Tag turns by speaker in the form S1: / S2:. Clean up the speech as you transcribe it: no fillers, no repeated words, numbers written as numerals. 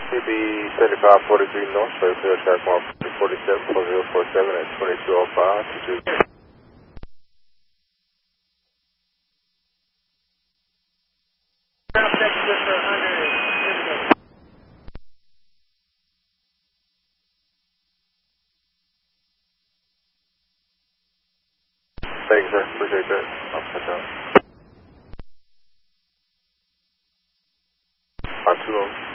S1: CB 7543 North, Fairfield, track 147, 4047 at 2205. Thanks, sir. Appreciate that. I'll catch up. 520.